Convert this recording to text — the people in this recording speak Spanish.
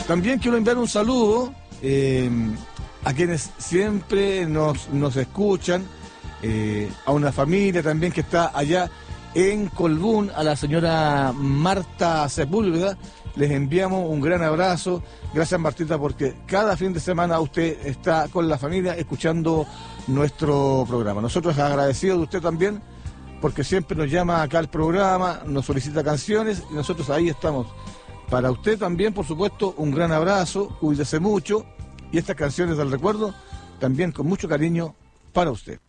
También quiero enviar un saludo a quienes siempre nos escuchan, a una familia también que está allá en Colbún, a la señora Marta Sepúlveda. Les enviamos un gran abrazo. Gracias, Martita, porque cada fin de semana usted está con la familia escuchando nuestro programa. Nosotros agradecidos de usted también, porque siempre nos llama acá al programa, nos solicita canciones y nosotros ahí estamos. Para usted también, por supuesto, un gran abrazo, cuídese mucho, y estas canciones del recuerdo también con mucho cariño para usted.